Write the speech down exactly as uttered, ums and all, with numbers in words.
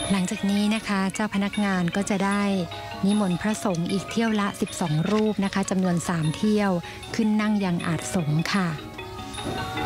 หลังจากนี้นะคะเจ้าพนักงานก็จะได้นิมนต์พระสงฆ์อีกเที่ยวละสิบสองรูปนะคะจำนวนสามเที่ยวขึ้นนั่งยังอาสน์สงฆ์ค่ะ